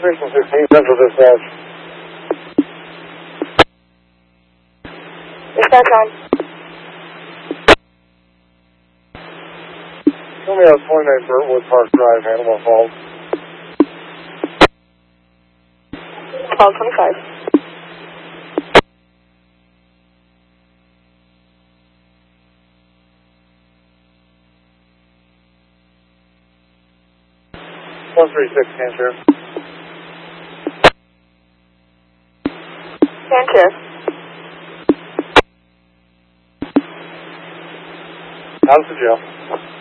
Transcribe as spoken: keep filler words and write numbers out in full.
Station sixteen, Central Dispatch. Dispatch on. Show me out twenty-nine Burtwood Park Drive, Hannibal Falls. twelve twenty-five. one three six, can sheriff. Can sheriff. Out of the jail.